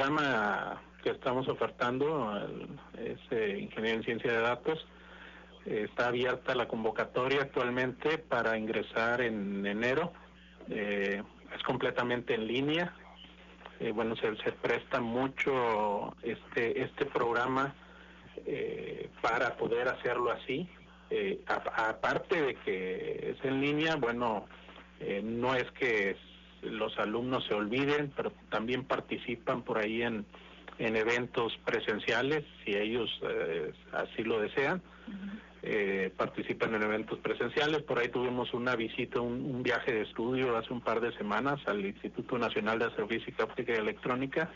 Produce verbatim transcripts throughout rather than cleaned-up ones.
programa que estamos ofertando es eh, Ingeniería en Ciencia de Datos. Eh, está abierta la convocatoria actualmente para ingresar en enero. Eh, es completamente en línea. Eh, bueno, se, se presta mucho este este programa eh, para poder hacerlo así. Eh, a, aparte de que es en línea, bueno, eh, no es que los alumnos se olviden, pero también participan por ahí en, en eventos presenciales, si ellos eh, así lo desean. Eh, participan en eventos presenciales. Por ahí tuvimos una visita, un, un viaje de estudio hace un par de semanas al Instituto Nacional de Astrofísica, Óptica y Electrónica,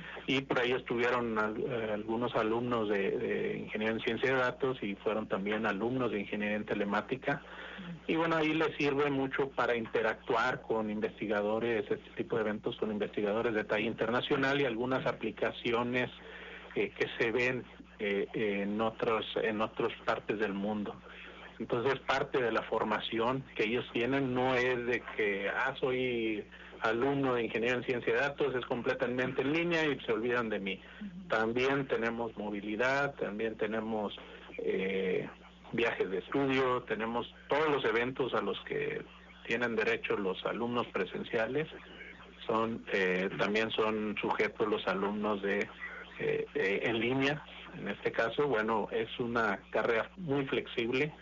y por ahí estuvieron eh, algunos alumnos de, de Ingeniería en Ciencia de Datos y fueron también alumnos de Ingeniería en Telemática. Y bueno, ahí les sirve mucho para interactuar con investigadores, este tipo de eventos con investigadores de talla internacional y algunas aplicaciones eh, que se ven eh, en otros en otras partes del mundo. Entonces, parte de la formación que ellos tienen no es de que, ah, soy alumno de Ingeniería en Ciencia de Datos, es completamente en línea y se olvidan de mí. También tenemos movilidad, también tenemos eh, viajes de estudio, tenemos todos los eventos a los que tienen derecho los alumnos presenciales, son eh, también son sujetos los alumnos de eh, eh, en línea. En este caso, bueno, es una carrera muy flexible.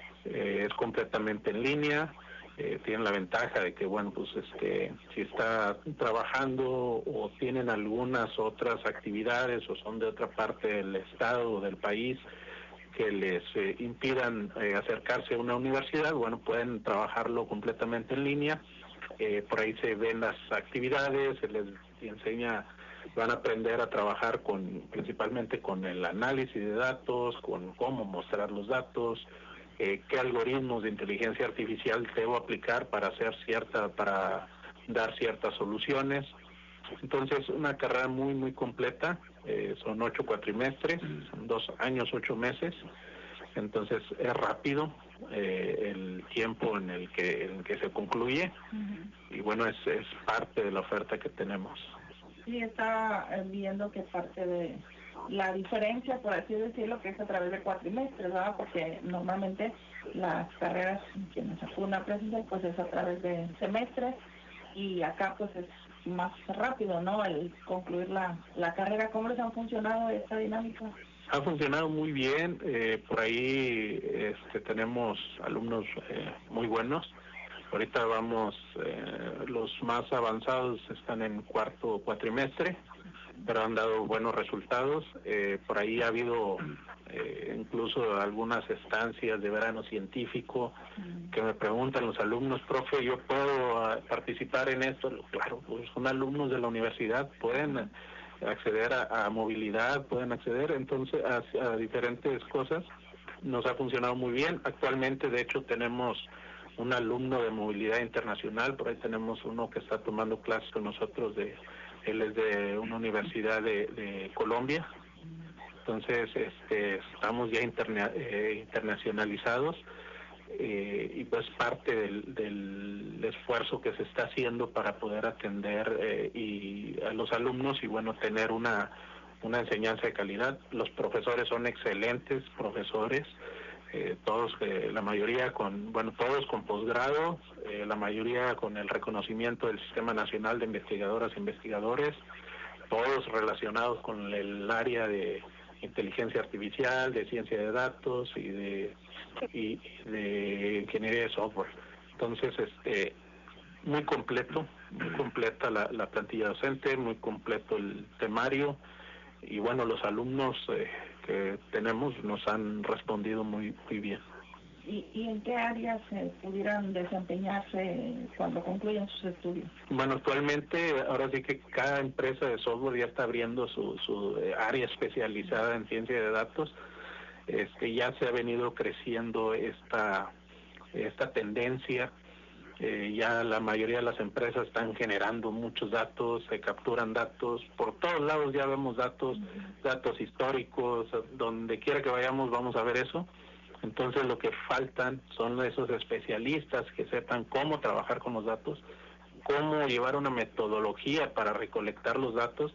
Eh, es completamente en línea, eh, tienen la ventaja de que, bueno, pues este, si está trabajando o tienen algunas otras actividades o son de otra parte del estado o del país que les eh, impidan eh, acercarse a una universidad, bueno, pueden trabajarlo completamente en línea. Eh, por ahí se ven las actividades, se les enseña, van a aprender a trabajar con principalmente con el análisis de datos, con cómo mostrar los datos, Eh, qué algoritmos de inteligencia artificial debo aplicar para hacer cierta, para dar ciertas soluciones. Entonces, una carrera muy, muy completa. Eh, son ocho cuatrimestres, son dos años, ocho meses. Entonces, es rápido eh, el tiempo en el que en el que se concluye. Uh-huh. Y bueno, es, es parte de la oferta que tenemos. Sí, estaba viendo que parte de la diferencia, por así decirlo, que es a través de cuatrimestres, ¿verdad? Porque normalmente las carreras que nos acuden a presencial, pues es a través de semestres, y acá pues es más rápido, ¿no? El concluir la, la carrera. ¿Cómo les ha funcionado esta dinámica? Ha funcionado muy bien. Eh, por ahí este, tenemos alumnos eh, muy buenos. Ahorita vamos, eh, los más avanzados están en cuarto cuatrimestre, pero han dado buenos resultados. Eh, por ahí ha habido eh, incluso algunas estancias de verano científico que me preguntan los alumnos, profe, ¿yo puedo uh, participar en esto? Claro, pues son alumnos de la universidad, pueden acceder a, a movilidad, pueden acceder entonces a, a diferentes cosas. Nos ha funcionado muy bien. Actualmente, de hecho, tenemos un alumno de movilidad internacional, por ahí tenemos uno que está tomando clases con nosotros, de él es de una universidad de, de Colombia. Entonces, este, estamos ya interna, eh, internacionalizados eh, y pues parte del, del esfuerzo que se está haciendo para poder atender eh, y a los alumnos y bueno, tener una, una enseñanza de calidad. Los profesores son excelentes profesores. Eh, todos, eh, la mayoría con, bueno, todos con posgrado, eh, la mayoría con el reconocimiento del Sistema Nacional de Investigadoras e Investigadores, todos relacionados con el área de inteligencia artificial, de ciencia de datos y de, y de ingeniería de software. Entonces, este, muy completo, muy completa la, la plantilla docente, muy completo el temario. Y bueno, los alumnos eh, que tenemos nos han respondido muy muy bien. ¿Y, y en qué áreas eh, pudieran desempeñarse cuando concluyan sus estudios? Bueno, actualmente ahora sí que cada empresa de software ya está abriendo su, su eh, área especializada en ciencia de datos. Este, ya se ha venido creciendo esta esta tendencia. Eh, ya la mayoría de las empresas están generando muchos datos, se capturan datos, por todos lados ya vemos datos, datos históricos, donde quiera que vayamos vamos a ver eso. Entonces lo que faltan son esos especialistas que sepan cómo trabajar con los datos, cómo llevar una metodología para recolectar los datos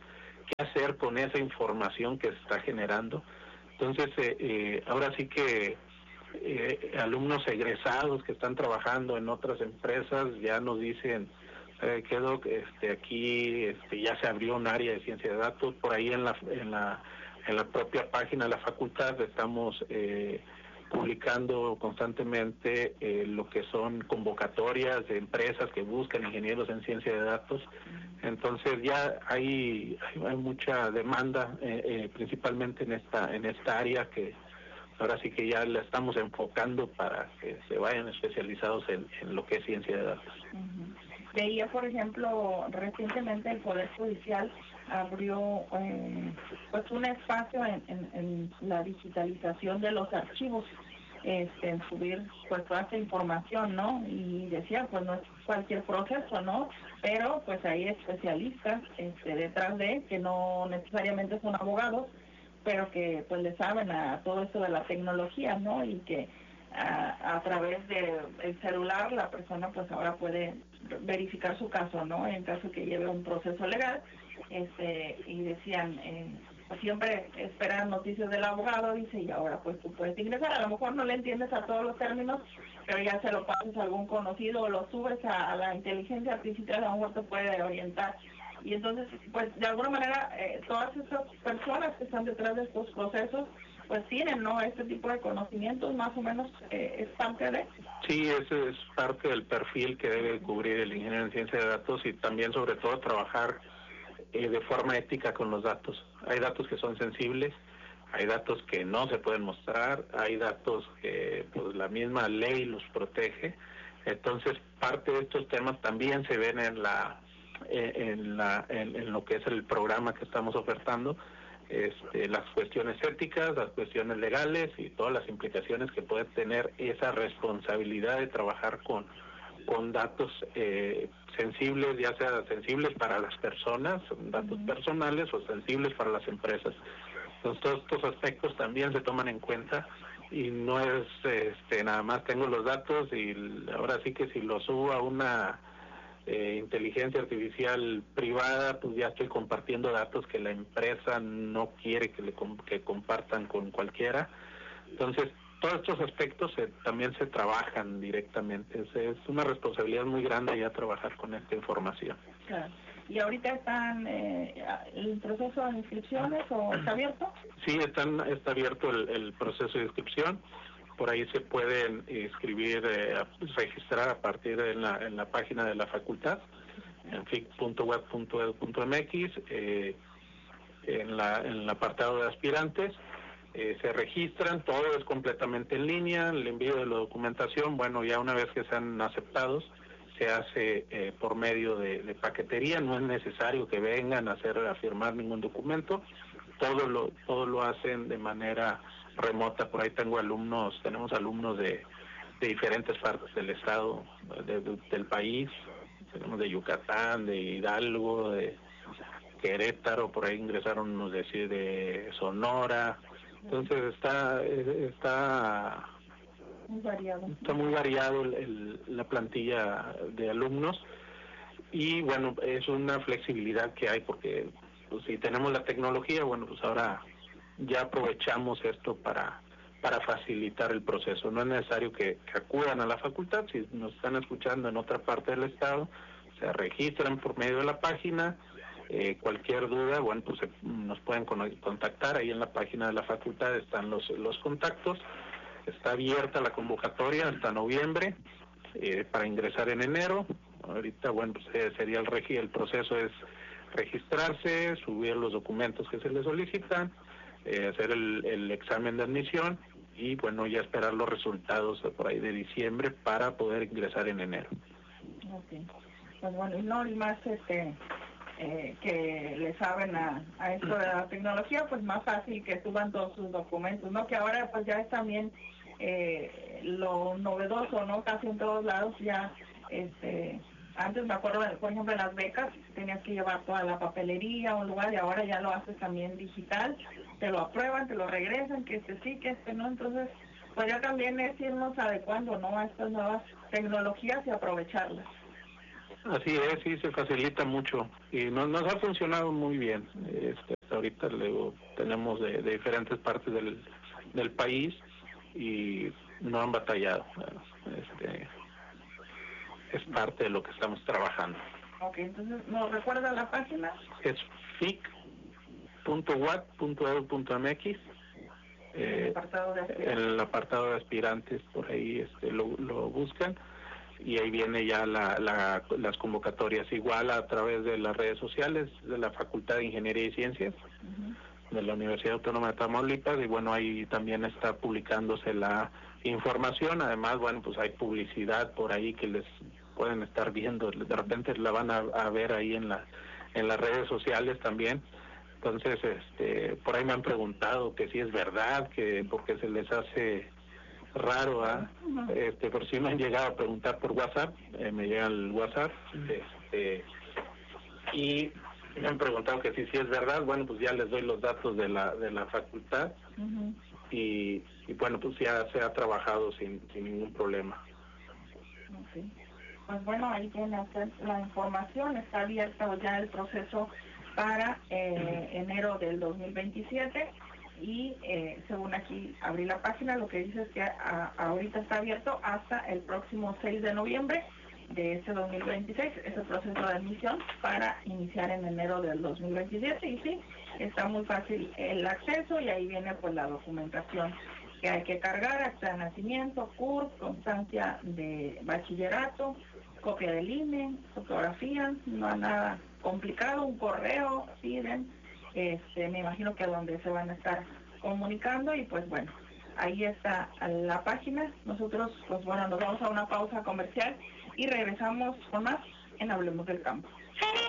qué hacer con esa información que se está generando. Entonces, eh, eh, ahora sí que eh, alumnos egresados que están trabajando en otras empresas ya nos dicen, eh, que este, aquí este, ya se abrió un área de ciencia de datos, por ahí en la, en la, en la propia página de la facultad estamos eh, publicando constantemente eh, lo que son convocatorias de empresas que buscan ingenieros en ciencia de datos. Entonces ya hay, hay mucha demanda, eh, eh, principalmente en esta en esta área, que ahora sí que ya la estamos enfocando para que se vayan especializados en, en lo que es ciencia de datos. Uh-huh. Veía, por ejemplo, recientemente el Poder Judicial abrió eh, pues un espacio en, en, en la digitalización de los archivos, este, en subir pues toda esta información, ¿no? Y decía, pues no es cualquier proceso, ¿no? Pero pues hay especialistas este, detrás de, que no necesariamente son abogados, pero que pues le saben a todo esto de la tecnología, ¿no? Y que a, a través de el celular la persona pues ahora puede verificar su caso, ¿no? En caso que lleve un proceso legal, este, y decían, eh, pues siempre esperan noticias del abogado, dice, y ahora pues tú puedes ingresar, a lo mejor no le entiendes a todos los términos, pero ya se lo pasas a algún conocido o lo subes a, a la inteligencia artificial, a lo mejor te puede orientar. Y entonces, pues de alguna manera, eh, todas estas personas que están detrás de estos procesos, pues tienen, ¿no? Este tipo de conocimientos, más o menos, eh, es parte de... Sí, ese es parte del perfil que debe cubrir el ingeniero en ciencia de datos, y también, sobre todo, trabajar eh, de forma ética con los datos. Hay datos que son sensibles, hay datos que no se pueden mostrar, hay datos que pues la misma ley los protege. Entonces, parte de estos temas también se ven en la en la en, en lo que es el programa que estamos ofertando, este, las cuestiones éticas, las cuestiones legales y todas las implicaciones que puede tener esa responsabilidad de trabajar con con datos eh, sensibles, ya sea sensibles para las personas, datos uh-huh. personales, o sensibles para las empresas. Entonces, todos estos aspectos también se toman en cuenta, y no es este, nada más tengo los datos y ahora sí que si los subo a una eh, inteligencia artificial privada, pues ya estoy compartiendo datos que la empresa no quiere que, le, que compartan con cualquiera. Entonces, todos estos aspectos se, también se trabajan directamente. Es, es una responsabilidad muy grande ya trabajar con esta información. Claro. ¿Y ahorita están eh, el proceso de inscripciones o está abierto? Sí, están, está abierto el, el proceso de inscripción. Por ahí se pueden inscribir, eh, registrar a partir de la, en la página de la facultad, en f i c punto web punto e d u punto m x, eh, en, la, en el apartado de aspirantes. Eh, se registran, todo es completamente en línea, el envío de la documentación, bueno, ya una vez que sean aceptados, se hace eh, por medio de, de paquetería, no es necesario que vengan a hacer a firmar ningún documento, todo lo todo lo hacen de manera remota. Por ahí tengo alumnos, tenemos alumnos de, de diferentes partes del estado, de, de, del país, tenemos de Yucatán, de Hidalgo, de Querétaro, por ahí ingresaron unos de, de Sonora. Entonces está está muy variado, está muy variado el, el, la plantilla de alumnos, y bueno, es una flexibilidad que hay, porque pues, si tenemos la tecnología, bueno, pues ahora ya aprovechamos esto para para facilitar el proceso. No es necesario que, que acudan a la facultad. Si nos están escuchando en otra parte del estado, se registran por medio de la página. Eh, cualquier duda, bueno, pues eh, nos pueden contactar. Ahí en la página de la facultad están los los contactos. Está abierta la convocatoria hasta noviembre, eh, para ingresar en enero. Ahorita, bueno, pues eh, sería el regi el proceso es registrarse, subir los documentos que se les solicitan, eh, hacer el, el examen de admisión, y bueno, ya esperar los resultados por ahí de diciembre para poder ingresar en enero. Okay. Pues bueno, y no, y más este eh, que le saben a, a esto de la tecnología, pues más fácil que suban todos sus documentos, ¿no? Que ahora pues ya es también eh, lo novedoso, ¿no? Casi en todos lados ya, este, antes me acuerdo, por ejemplo, en las becas tenías que llevar toda la papelería a un lugar, y ahora ya lo haces también digital, te lo aprueban, te lo regresan, que este sí, que este no. Entonces, pues ya también es irnos adecuando, ¿no? A estas nuevas tecnologías y aprovecharlas. Así es, sí, se facilita mucho y no, nos ha funcionado muy bien. Este, hasta ahorita luego tenemos de, de diferentes partes del, del país y no han batallado. Este, es parte de lo que estamos trabajando. Ok, entonces, ¿nos recuerda la página? Es fic punto wat punto edu punto mx. Eh, en el apartado de aspirantes, por ahí este, lo, lo buscan y ahí viene ya la, la, las convocatorias, igual a través de las redes sociales de la Facultad de Ingeniería y Ciencias uh-huh. de la Universidad Autónoma de Tamaulipas, y bueno, ahí también está publicándose la información. Además, bueno, pues hay publicidad por ahí que les pueden estar viendo, de repente la van a, a ver ahí en la en las redes sociales también. Entonces, este, por ahí me han preguntado que si es verdad, que porque se les hace raro, ¿eh? Uh-huh. este, por si me han llegado a preguntar por WhatsApp, eh, me llega el WhatsApp, este, y me han preguntado que si, si es verdad. Bueno, pues ya les doy los datos de la de la facultad uh-huh. y, y bueno, pues ya se ha trabajado sin, sin ningún problema. Okay. Pues bueno, ahí tiene usted la información, está abierto ya el proceso para eh, enero del dos mil veintisiete y eh, según aquí abrí la página, lo que dice es que a, ahorita está abierto hasta el próximo seis de noviembre de este dos mil veintiséis, es el proceso de admisión para iniciar en enero del dos mil veintisiete y sí, está muy fácil el acceso y ahí viene pues la documentación que hay que cargar: acta de nacimiento, C U R P, constancia de bachillerato, copia del I N E, fotografía, no hay nada complicado, un correo piden, este, me imagino que donde se van a estar comunicando y pues bueno, ahí está la página. Nosotros pues bueno, nos vamos a una pausa comercial y regresamos con más en Hablemos del Campo.